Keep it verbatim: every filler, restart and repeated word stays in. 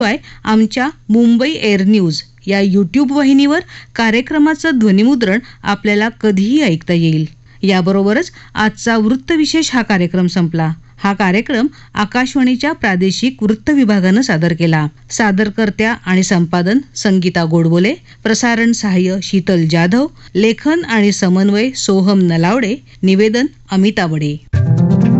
शिवाय आमच्या Mumbai air news या यूट्यूब वाहिनीवर कार्यक्रमाचं ध्वनिमुद्रण आपल्याला कधीही ऐकता येईल. याबरोबरच आजचा वृत्तविशेष हा कार्यक्रम संपला. हा कार्यक्रम आकाशवाणीच्या प्रादेशिक वृत्त विभागानं सादर केला. सादरकर्त्या आणि संपादन संगीता गोडबोले, प्रसारण सहाय्य शीतल जाधव, लेखन आणि समन्वय सोहम नलावडे, निवेदन अमिता बडे.